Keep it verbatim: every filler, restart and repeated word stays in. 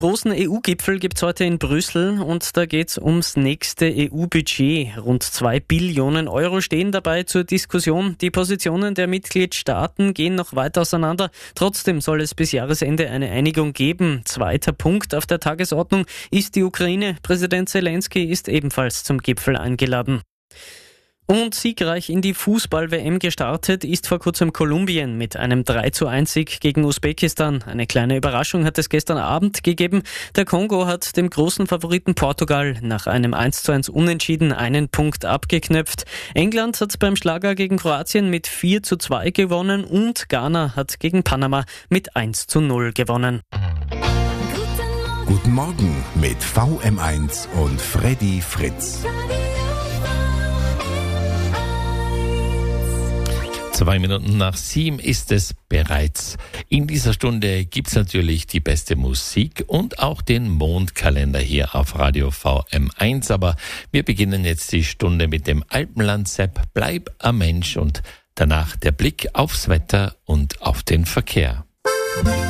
Großen E U-Gipfel gibt's heute in Brüssel und da geht's ums nächste E U-Budget. Rund zwei Billionen Euro stehen dabei zur Diskussion. Die Positionen der Mitgliedstaaten gehen noch weit auseinander. Trotzdem soll es bis Jahresende eine Einigung geben. Zweiter Punkt auf der Tagesordnung ist die Ukraine. Präsident Zelensky ist ebenfalls zum Gipfel eingeladen. Und siegreich in die Fußball-W M gestartet ist vor kurzem Kolumbien mit einem drei zu eins Sieg gegen Usbekistan. Eine kleine Überraschung hat es gestern Abend gegeben. Der Kongo hat dem großen Favoriten Portugal nach einem eins zu eins Unentschieden einen Punkt abgeknöpft. England hat beim Schlager gegen Kroatien mit vier zu zwei gewonnen und Ghana hat gegen Panama mit eins zu null gewonnen. Guten Morgen mit V M eins und Freddy Fritz. Zwei Minuten nach sieben ist es bereits. In dieser Stunde gibt's natürlich die beste Musik und auch den Mondkalender hier auf Radio V M eins. Aber wir beginnen jetzt die Stunde mit dem Alpenland-Sepp Bleib ein Mensch und danach der Blick aufs Wetter und auf den Verkehr.